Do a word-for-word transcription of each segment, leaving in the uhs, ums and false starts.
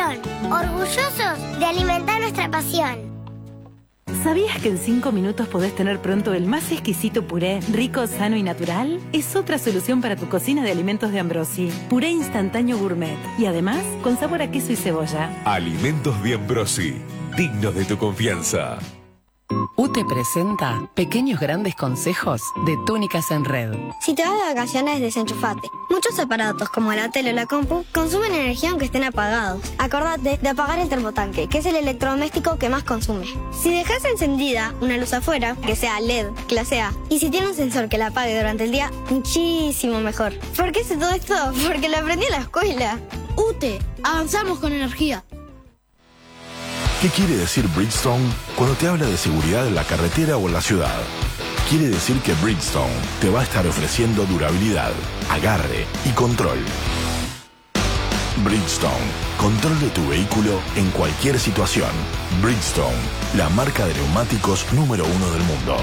tradición, orgullosos de alimentar nuestra pasión. ¿Sabías que en cinco minutos podés tener pronto el más exquisito puré, rico, sano y natural? Es otra solución para tu cocina de alimentos de Ambrosi. Puré instantáneo gourmet y además con sabor a queso y cebolla. Alimentos de Ambrosi, dignos de tu confianza. U T E presenta Pequeños Grandes Consejos de Túnicas en Red. Si te vas de vacaciones, desenchufate. Muchos aparatos como la tele o la compu consumen energía aunque estén apagados. Acordate de apagar el termotanque, que es el electrodoméstico que más consume. Si dejas encendida una luz afuera, que sea L E D, clase A, y si tiene un sensor que la apague durante el día, muchísimo mejor. ¿Por qué sé todo esto? Porque lo aprendí en la escuela. U T E, avanzamos con energía. ¿Qué quiere decir Bridgestone cuando te habla de seguridad en la carretera o en la ciudad? Quiere decir que Bridgestone te va a estar ofreciendo durabilidad, agarre y control. Bridgestone, control de tu vehículo en cualquier situación. Bridgestone, la marca de neumáticos número uno del mundo.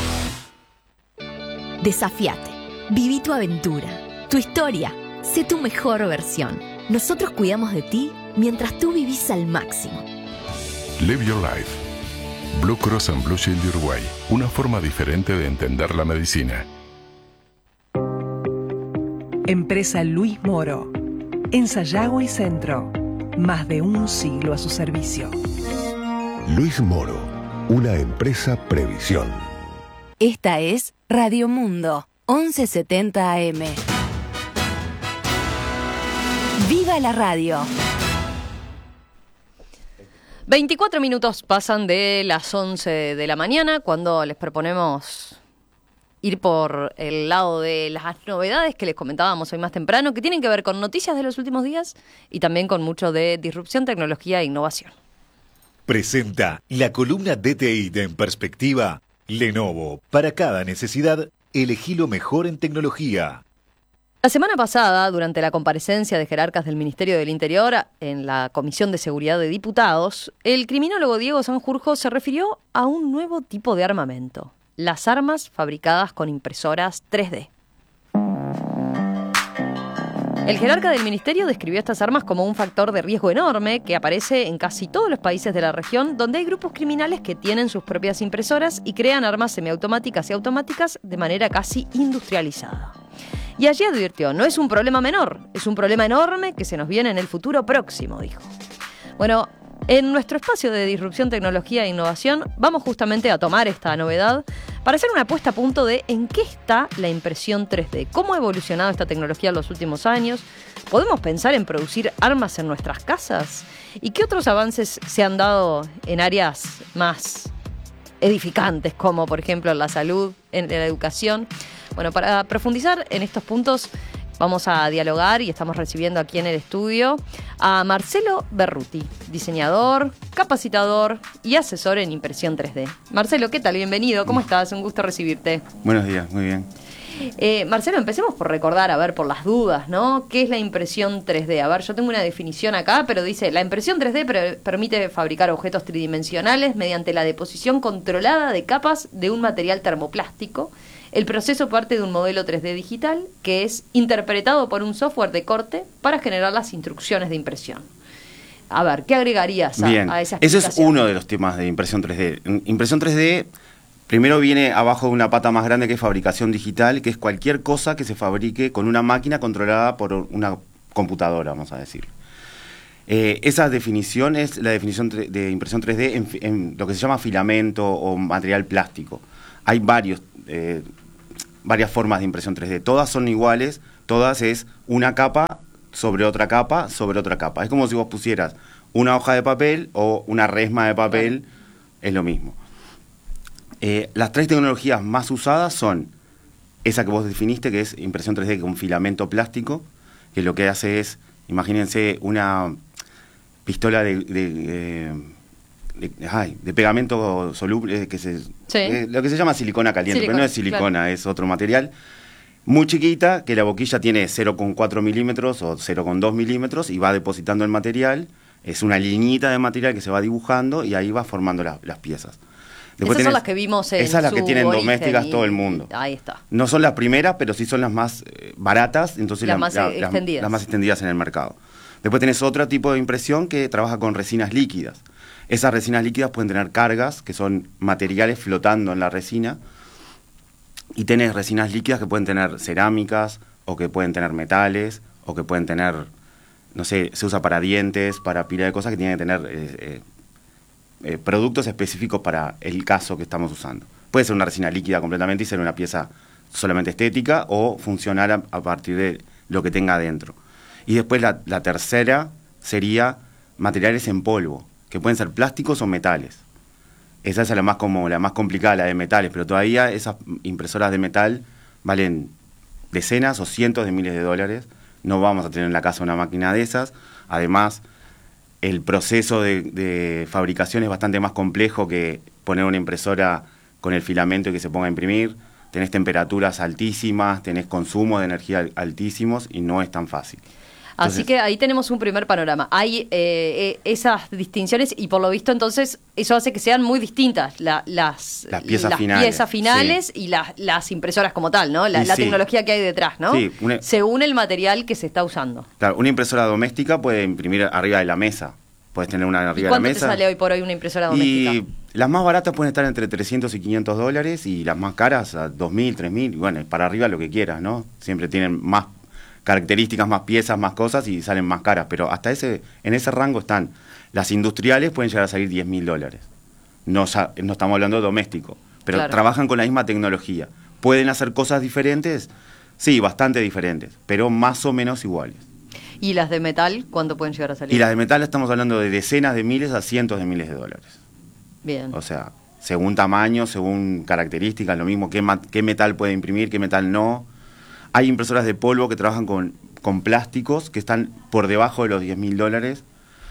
Desafíate. Viví tu aventura, tu historia. Sé tu mejor versión. Nosotros cuidamos de ti mientras tú vivís al máximo. Live Your Life. Blue Cross and Blue Shield de Uruguay. Una forma diferente de entender la medicina. Empresa Luis Moro. En Sayago y Centro. Más de un siglo a su servicio. Luis Moro. Una empresa Previsión. Esta es Radio Mundo, once setenta A M. ¡Viva la radio! veinticuatro minutos pasan de las once de la mañana cuando les proponemos ir por el lado de las novedades que les comentábamos hoy más temprano, que tienen que ver con noticias de los últimos días y también con mucho de disrupción, tecnología e innovación. Presenta la columna D T I de En Perspectiva, Lenovo. Para cada necesidad, elegí lo mejor en tecnología. La semana pasada, durante la comparecencia de jerarcas del Ministerio del Interior en la Comisión de Seguridad de Diputados, el criminólogo Diego Sanjurjo se refirió a un nuevo tipo de armamento, las armas fabricadas con impresoras tres D. El jerarca del Ministerio describió estas armas como un factor de riesgo enorme que aparece en casi todos los países de la región, donde hay grupos criminales que tienen sus propias impresoras y crean armas semiautomáticas y automáticas de manera casi industrializada. Y allí advirtió, no es un problema menor, es un problema enorme que se nos viene en el futuro próximo, dijo. Bueno, en nuestro espacio de disrupción, tecnología e innovación vamos justamente a tomar esta novedad para hacer una puesta a punto de en qué está la impresión tres D, cómo ha evolucionado esta tecnología en los últimos años, ¿podemos pensar en producir armas en nuestras casas? ¿Y qué otros avances se han dado en áreas más edificantes, como por ejemplo en la salud, en la educación? Bueno, para profundizar en estos puntos vamos a dialogar y estamos recibiendo aquí en el estudio a Marcelo Berruti, diseñador, capacitador y asesor en impresión tres D. Marcelo, ¿qué tal? Bienvenido, ¿cómo estás? Un gusto recibirte. Buenos días, muy bien. Eh, Marcelo, empecemos por recordar, a ver, por las dudas, ¿no? ¿Qué es la impresión tres D? A ver, yo tengo una definición acá, pero dice, la impresión tres D pre- permite fabricar objetos tridimensionales mediante la deposición controlada de capas de un material termoplástico. El proceso parte de un modelo tres D digital que es interpretado por un software de corte para generar las instrucciones de impresión. A ver, ¿qué agregarías a, Bien. a esa Ese explicación? es uno de los temas de impresión tres D. Impresión tres D primero viene abajo de una pata más grande que es fabricación digital, que es cualquier cosa que se fabrique con una máquina controlada por una computadora, vamos a decir. Eh, esa definición es la definición de impresión tres D en, en lo que se llama filamento o material plástico. Hay varios... Eh, varias formas de impresión tres D. Todas son iguales, todas es una capa sobre otra capa sobre otra capa. Es como si vos pusieras una hoja de papel o una resma de papel, claro. Es lo mismo. Eh, las tres tecnologías más usadas son esa que vos definiste, que es impresión tres D con filamento plástico, que lo que hace es, imagínense una pistola de... de, de De, ay, de pegamento soluble, que se, sí. eh, lo que se llama silicona caliente, silicona, pero no es silicona, claro. Es otro material, muy chiquita, que la boquilla tiene cero coma cuatro milímetros o cero coma dos milímetros y va depositando el material, es una liñita de material que se va dibujando y ahí va formando la, las piezas. Esas Después tenés, son las que vimos en esas las que tienen origen domésticas y, todo el mundo. Ahí está. No son las primeras, pero sí son las más eh, baratas, entonces las la, más la, extendidas. Las, las más extendidas en el mercado. Después tenés otro tipo de impresión que trabaja con resinas líquidas. Esas resinas líquidas pueden tener cargas, que son materiales flotando en la resina, y tenés resinas líquidas que pueden tener cerámicas, o que pueden tener metales, o que pueden tener, no sé, se usa para dientes, para pila de cosas que tienen que tener eh, eh, eh, productos específicos para el caso que estamos usando. Puede ser una resina líquida completamente y ser una pieza solamente estética, o funcionar a, a partir de lo que tenga adentro. Y después la, la tercera sería materiales en polvo, que pueden ser plásticos o metales. Esa es la más, como, la más complicada, la de metales, pero todavía esas impresoras de metal valen decenas o cientos de miles de dólares. No vamos a tener en la casa una máquina de esas. Además, el proceso de, de fabricación es bastante más complejo que poner una impresora con el filamento y que se ponga a imprimir. Tenés temperaturas altísimas, tenés consumo de energía altísimos y no es tan fácil. Así que ahí tenemos un primer panorama. Hay eh, esas distinciones y por lo visto entonces eso hace que sean muy distintas la, las, las piezas las finales, piezas finales sí. y las, las impresoras como tal, ¿no? La, la sí. tecnología que hay detrás, ¿no? Sí, una, según el material que se está usando. Claro, una impresora doméstica puede imprimir arriba de la mesa. Puedes tener una arriba de la ¿Cuánto mesa. te sale hoy por hoy una impresora doméstica? Y las más baratas pueden estar entre trescientos y quinientos dólares y las más caras a dos mil, tres mil. Bueno, para arriba lo que quieras, ¿no? Siempre tienen más características, más piezas, más cosas y salen más caras, pero hasta ese en ese rango están. Las industriales pueden llegar a salir diez mil dólares. No, no estamos hablando de doméstico, pero claro. trabajan con la misma tecnología. ¿Pueden hacer cosas diferentes? Sí, bastante diferentes, pero más o menos iguales. ¿Y las de metal cuánto pueden llegar a salir? Y las de metal estamos hablando de decenas de miles a cientos de miles de dólares. Bien. O sea, según tamaño, según características, lo mismo, qué, qué metal puede imprimir, qué metal no. Hay impresoras de polvo que trabajan con, con plásticos que están por debajo de los diez mil dólares.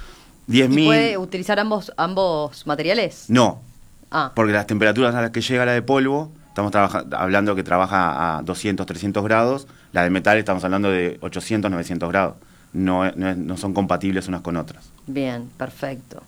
diez mil... ¿Y puede utilizar ambos, ambos materiales? No, ah. porque las temperaturas a las que llega la de polvo, estamos hablando que trabaja a doscientos, trescientos grados, la de metal estamos hablando de ochocientos, novecientos grados. No, no, no son compatibles unas con otras. Bien, perfecto.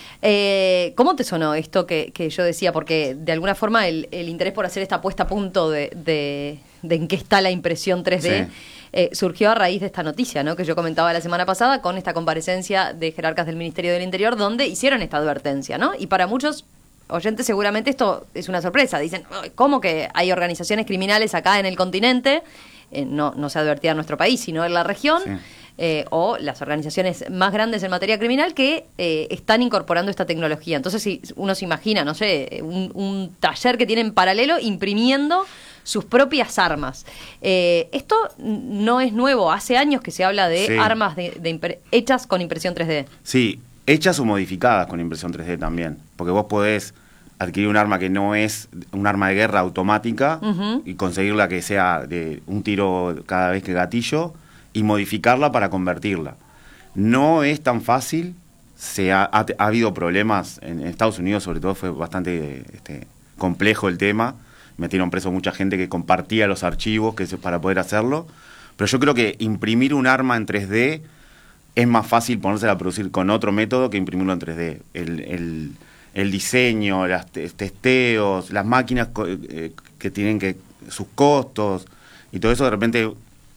Eh, ¿Cómo te sonó esto que, que yo decía? Porque de alguna forma el, el interés por hacer esta puesta a punto de, de, de en qué está la impresión tres D sí. eh, surgió a raíz de esta noticia, ¿no? Que yo comentaba la semana pasada con esta comparecencia de jerarcas del Ministerio del Interior donde hicieron esta advertencia, ¿no? Y para muchos oyentes seguramente esto es una sorpresa. Dicen, ¿cómo que hay organizaciones criminales acá en el continente? Eh, no, no se advertía en nuestro país, sino en la región. Sí. Eh, o las organizaciones más grandes en materia criminal que eh, están incorporando esta tecnología. Entonces, si uno se imagina, no sé, un, un taller que tiene en paralelo imprimiendo sus propias armas. Eh, esto no es nuevo, hace años que se habla de sí. armas de, de hechas con impresión tres D. Sí, hechas o modificadas con impresión tres D también, porque vos podés adquirir un arma que no es un arma de guerra automática uh-huh. y conseguirla que sea de un tiro cada vez que gatillo, y modificarla para convertirla. No es tan fácil, se ha, ha, ha habido problemas, en, en Estados Unidos sobre todo fue bastante este, complejo el tema, metieron preso mucha gente que compartía los archivos que se, para poder hacerlo, pero yo creo que imprimir un arma en tres D es más fácil ponérsela a producir con otro método que imprimirlo en tres D. El, el, el diseño, los testeos, las máquinas eh, que tienen que sus costos y todo eso de repente...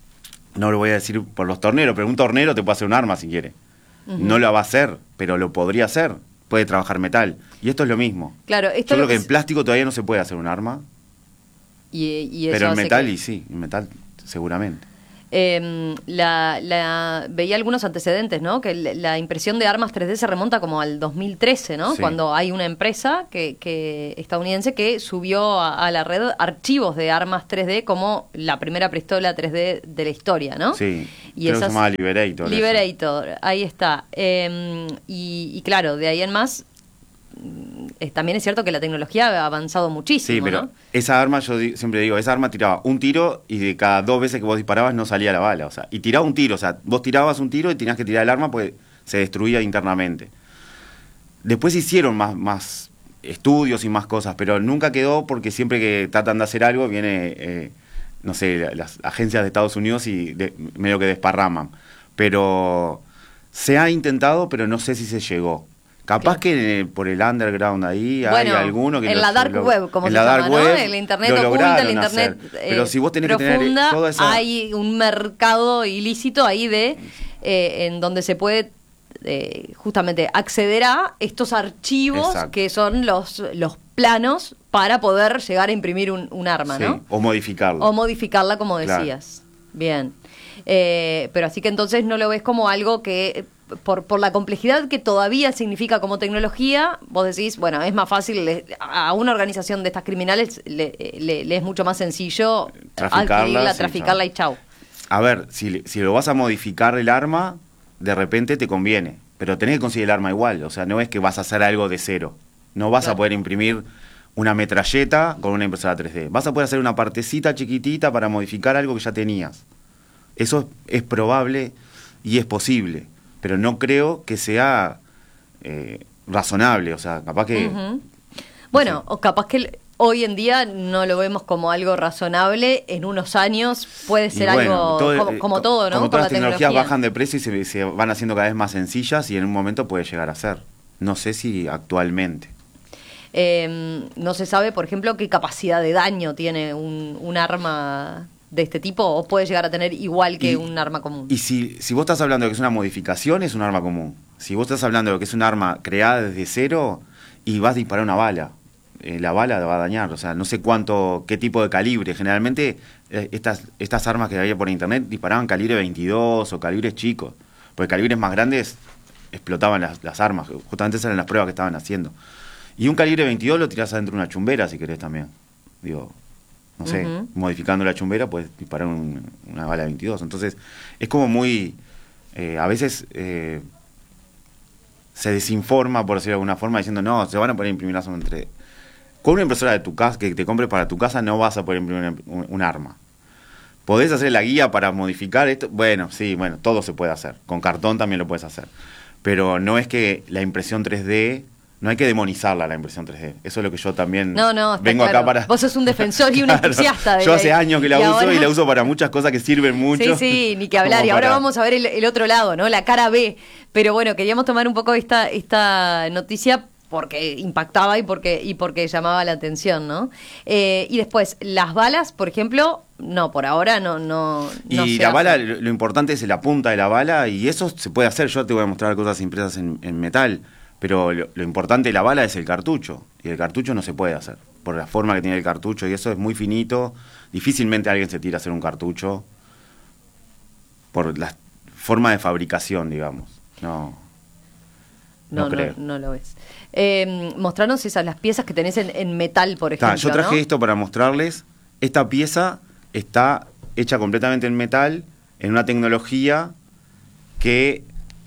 No lo voy a decir por los torneros, pero un tornero te puede hacer un arma si quiere. Uh-huh. No lo va a hacer, pero lo podría hacer. Puede trabajar metal. Y esto es lo mismo. Claro, esto Yo creo que es... en plástico todavía no se puede hacer un arma. Y, y eso pero en metal, que... y sí, en metal seguramente. Eh, la, la, veía algunos antecedentes, ¿no? Que la impresión de armas tres D se remonta como al dos mil trece, ¿no? Sí. Cuando hay una empresa que, que estadounidense que subió a, a la red archivos de armas tres D como la primera pistola tres D de la historia, ¿no? Sí, y creo esas, que se llamaba Liberator. Liberator, eso. Ahí está. Eh, y, y claro, de ahí en más... También es cierto que la tecnología ha avanzado muchísimo. Sí, pero ¿no? esa arma, yo di, siempre digo, esa arma tiraba un tiro y de cada dos veces que vos disparabas no salía la bala. O sea, y tiraba un tiro, o sea, vos tirabas un tiro y tenías que tirar el arma porque se destruía internamente. Después hicieron más, más estudios y más cosas, pero nunca quedó porque siempre que tratan de hacer algo viene, eh, no sé, las agencias de Estados Unidos y de, medio que desparraman. Pero se ha intentado, pero no sé si se llegó. Capaz que por el underground ahí bueno, hay alguno que... en lo, la dark lo, web, como en se la llama, dark ¿no? web, El internet oculta, el internet eh, Pero si vos tenés profunda, que tener toda esa... hay un mercado ilícito ahí de eh, en donde se puede eh, justamente acceder a estos archivos Exacto. que son los, los planos para poder llegar a imprimir un, un arma, sí, ¿no? O modificarla. O modificarla, como decías. Claro. Bien. Eh, pero así que entonces no lo ves como algo que, por, por la complejidad que todavía significa como tecnología, vos decís, bueno, es más fácil, le, a una organización de estas criminales le, le, le es mucho más sencillo traficarla, adquirirla, sí, traficarla chau. y chau. A ver, si, si lo vas a modificar el arma, de repente te conviene, pero tenés que conseguir el arma igual, o sea, no es que vas a hacer algo de cero, no vas claro. a poder imprimir una metralleta con una impresora tres D, vas a poder hacer una partecita chiquitita para modificar algo que ya tenías. Eso es probable y es posible, pero no creo que sea eh, razonable, o sea, capaz que... Uh-huh. Bueno, no sé. O capaz que hoy en día no lo vemos como algo razonable, en unos años puede ser bueno, algo todo, como, como todo, ¿no? Como todas las tecnologías tecnología. bajan de precio y se, se van haciendo cada vez más sencillas y en un momento puede llegar a ser. No sé si actualmente. Eh, no se sabe, por ejemplo, qué capacidad de daño tiene un, un arma de este tipo, o puede llegar a tener igual que y, un arma común. Y si, si vos estás hablando de que es una modificación, es un arma común. Si vos estás hablando de que es un arma creada desde cero y vas a disparar una bala, eh, la bala va a dañar, o sea, no sé cuánto, qué tipo de calibre. Generalmente eh, estas, estas armas que había por internet disparaban calibre veintidós o calibres chicos, porque calibres más grandes explotaban las, las armas, justamente esas eran las pruebas que estaban haciendo. Y un calibre veintidós lo tirás adentro de una chumbera si querés también, digo... No sé, uh-huh. modificando la chumbera puedes disparar un, una bala de veintidós. Entonces, es como muy... Eh, a veces eh, se desinforma, por decirlo de alguna forma, diciendo, no, se van a poder imprimir armas entre... Con una impresora de tu casa que te compres para tu casa no vas a poder imprimir un, un arma. ¿Podés hacer la guía para modificar esto? Bueno, sí, bueno, todo se puede hacer. Con cartón también lo puedes hacer. Pero no es que la impresión tres D... No hay que demonizarla, la impresión tres D. Eso es lo que yo también no, no, vengo claro. acá para... Vos sos un defensor y un claro. entusiasta. De yo la... hace años que la y uso ahora... y la uso para muchas cosas que sirven mucho. Sí, sí, ni que hablar. Y ahora para... vamos a ver el, el otro lado, ¿no? La cara B. Pero bueno, queríamos tomar un poco esta, esta noticia porque impactaba y porque, y porque llamaba la atención, ¿no? Eh, y después, las balas, por ejemplo... No, por ahora no, no, no y se la hace. bala, lo importante es la punta de la bala y eso se puede hacer. Yo te voy a mostrar cosas impresas en, en metal. Pero lo, lo importante de la bala es el cartucho, y el cartucho no se puede hacer, por la forma que tiene el cartucho, y eso es muy finito, difícilmente alguien se tira a hacer un cartucho, por la forma de fabricación, digamos, no, no, no, creo. no, no lo ves. Eh, mostrarnos esas, las piezas que tenés en, en metal, por ejemplo, Ta, yo traje ¿no? esto para mostrarles, esta pieza está hecha completamente en metal, en una tecnología que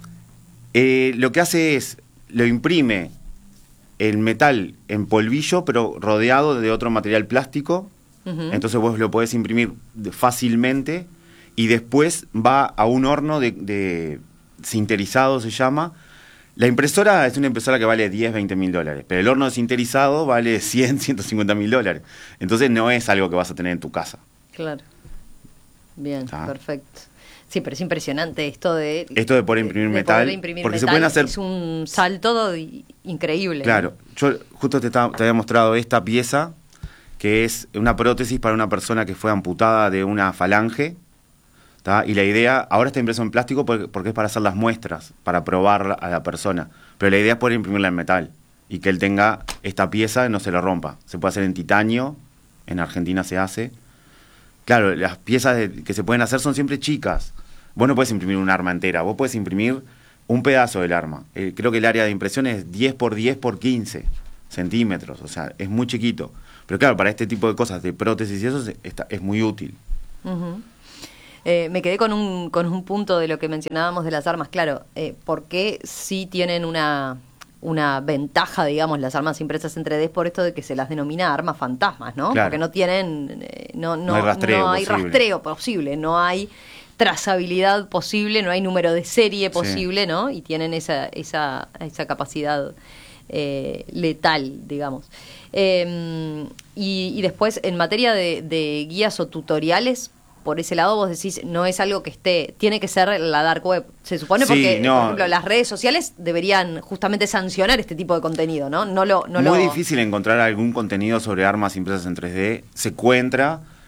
eh, lo que hace es... lo imprime el metal en polvillo, pero rodeado de otro material plástico. Uh-huh. Entonces vos lo podés imprimir fácilmente y después va a un horno de, de sinterizado, se llama. La impresora es una impresora que vale diez, veinte mil dólares, pero el horno de sinterizado vale cien, ciento cincuenta mil dólares. Entonces no es algo que vas a tener en tu casa. Claro. Bien, ¿Ah? Perfecto. Sí, pero es impresionante esto de... Esto de poder imprimir de metal. Poder imprimir porque metal, se pueden hacer... Es un salto increíble. Claro. ¿No? Yo justo te, estaba, te había mostrado esta pieza, que es una prótesis para una persona que fue amputada de una falange. ¿tá? Y la idea, ahora está impreso en plástico porque, porque es para hacer las muestras, para probar a la persona. Pero la idea es poder imprimirla en metal y que él tenga esta pieza y no se la rompa. Se puede hacer en titanio, en Argentina se hace. Claro, las piezas de, que se pueden hacer son siempre chicas. Vos no podés imprimir un arma entera, vos podés imprimir un pedazo del arma. Eh, creo que el área de impresión es diez por diez por quince centímetros, o sea, es muy chiquito. Pero claro, para este tipo de cosas, de prótesis y eso, es, está, es muy útil. Uh-huh. Eh, me quedé con un, con un punto de lo que mencionábamos de las armas. Claro, eh, ¿por qué sí tienen una, una ventaja, digamos, las armas impresas en tres D? Por esto de que se las denomina armas fantasmas, ¿no? Claro. Porque no tienen... Eh, no, no, no hay rastreo no hay posible. rastreo posible, no hay trazabilidad posible, no hay número de serie posible, sí. ¿no? Y tienen esa, esa, esa capacidad eh, letal, digamos. Eh, y, y después, en materia de, de guías o tutoriales, por ese lado vos decís, no es algo que esté, tiene que ser la dark web, se supone, sí, porque, no. por ejemplo, las redes sociales deberían justamente sancionar este tipo de contenido, ¿no? No lo, no Muy lo... difícil encontrar algún contenido sobre armas impresas en tres D, se encuentra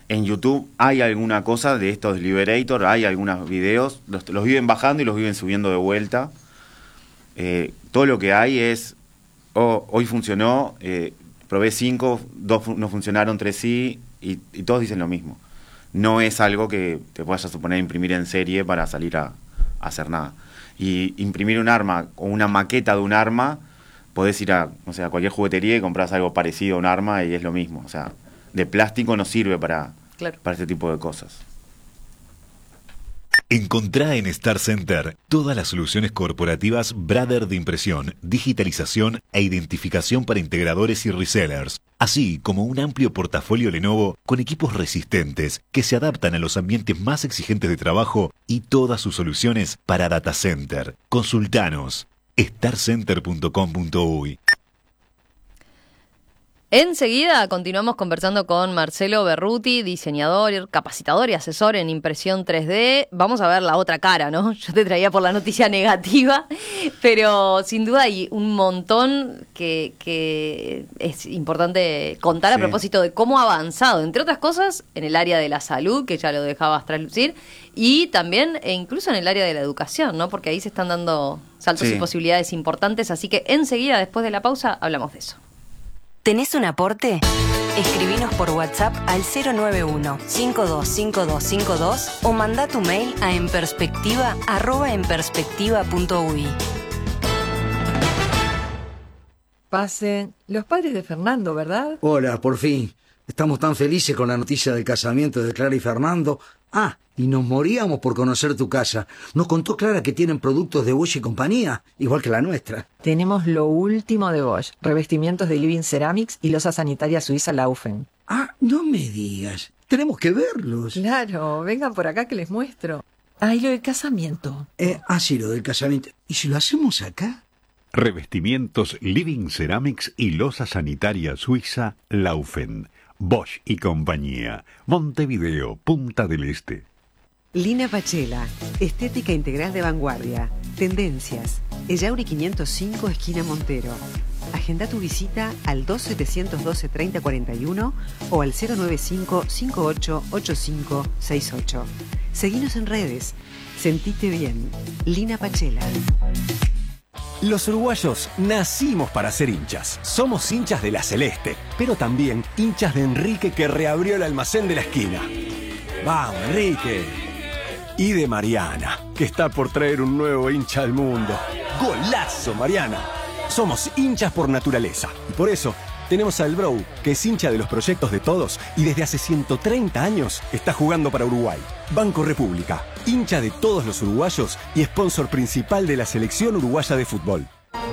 En YouTube hay alguna cosa de estos Liberator, hay algunos videos, los, los viven bajando y los viven subiendo de vuelta. Eh, todo lo que hay es, oh, hoy funcionó, eh, probé cinco, dos no funcionaron, tres sí, y, y todos dicen lo mismo. No es algo que te vayas a suponer imprimir en serie para salir a, a hacer nada. Y imprimir un arma o una maqueta de un arma, podés ir a, o sea, a cualquier juguetería y compras algo parecido a un arma y es lo mismo. O sea, de plástico no sirve para, claro. para este tipo de cosas. Encontrá en Star Center todas las soluciones corporativas Brother de impresión, digitalización e identificación para integradores y resellers, así como un amplio portafolio Lenovo con equipos resistentes que se adaptan a los ambientes más exigentes de trabajo y todas sus soluciones para data center. Consultanos star center punto com punto uy. Enseguida continuamos conversando con Marcelo Berruti, diseñador, capacitador y asesor en impresión tres D. Vamos a ver la otra cara, ¿no? Yo te traía por la noticia negativa, pero sin duda hay un montón que, que es importante contar sí. a propósito de cómo ha avanzado, entre otras cosas, en el área de la salud, que ya lo dejabas traslucir, y también e incluso en el área de la educación, ¿no? Porque ahí se están dando saltos sí. y posibilidades importantes, así que enseguida, después de la pausa, hablamos de eso. ¿Tenés un aporte? Escribinos por WhatsApp al cero nueve uno, cinco dos cinco dos cinco dos o mandá tu mail a enperspectiva arroba enperspectiva punto uy. Pasen. Los padres de Fernando, ¿verdad? Hola, por fin. Estamos tan felices con la noticia del casamiento de Clara y Fernando. Ah, y nos moríamos por conocer tu casa. Nos contó Clara que tienen productos de Bosch y compañía, igual que la nuestra. Tenemos lo último de Bosch, revestimientos de Living Ceramics y losa sanitaria suiza Laufen. Ah, no me digas. Tenemos que verlos. Claro, vengan por acá que les muestro. Ah, y lo del casamiento. Eh, ah, sí, lo del casamiento. ¿Y si lo hacemos acá? Revestimientos Living Ceramics y losa sanitaria suiza Laufen. Bosch y compañía. Montevideo, Punta del Este. Lina Pachela, estética integral de vanguardia. Tendencias. Ellauri quinientos cinco, esquina Montero. Agenda tu visita al dos siete uno dos, tres cero cuatro uno o al cero nueve cinco, cinco ocho ocho cinco seis ocho. Seguinos en redes. Sentite bien. Lina Pachela. Los uruguayos nacimos para ser hinchas. Somos hinchas de la Celeste, pero también hinchas de Enrique, que reabrió el almacén de la esquina. ¡Vamos, Enrique! Y de Mariana, que está por traer un nuevo hincha al mundo. ¡Golazo, Mariana! Somos hinchas por naturaleza y por eso tenemos al Bro, que es hincha de los proyectos de todos y desde hace ciento treinta años está jugando para Uruguay. Banco República, hincha de todos los uruguayos y sponsor principal de la selección uruguaya de fútbol.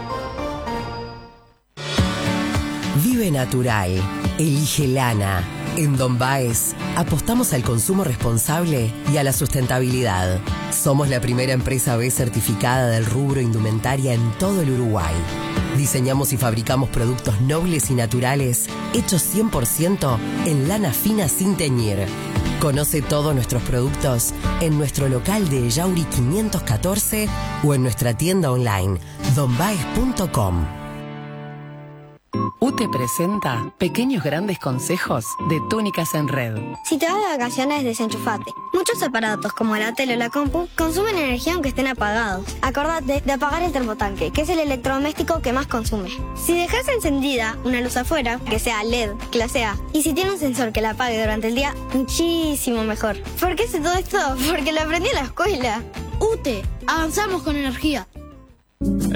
Vive natural. Elige lana. En Don Baez apostamos al consumo responsable y a la sustentabilidad. Somos la primera empresa B certificada del rubro indumentaria en todo el Uruguay. Diseñamos y fabricamos productos nobles y naturales hechos cien por ciento en lana fina sin teñir. Conoce todos nuestros productos en nuestro local de Ellauri quinientos catorce o en nuestra tienda online don baez punto com. U T E presenta Pequeños Grandes Consejos de Túnicas en Red. Si te vas de vacaciones, desenchufate. Muchos aparatos como la tele o la compu consumen energía aunque estén apagados. Acordate de apagar el termotanque, que es el electrodoméstico que más consume. Si dejas encendida una luz afuera, que sea L E D, clase A, y si tiene un sensor que la apague durante el día, muchísimo mejor. ¿Por qué sé todo esto? Porque lo aprendí en la escuela. U T E, avanzamos con energía.